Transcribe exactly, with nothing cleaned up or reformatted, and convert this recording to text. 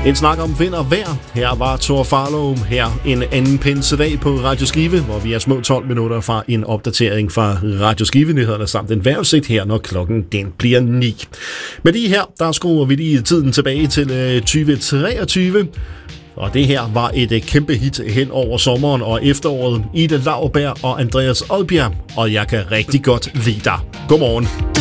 En snak om vind og vejr. Her var Thor Farlow. Her en anden pinsedag på Radio Skive, hvor vi er små tolv minutter fra en opdatering fra Radio Skive-nyhederne samt en vejrudsigt her, når klokken den bliver ni. Med de her, der skruer vi lige tiden tilbage til tyve treogtyve. Og det her var et kæmpe hit hen over sommeren og efteråret. Ida Lauerberg og Andreas Odbjerg. Og jeg kan rigtig godt lide dig. Godmorgen.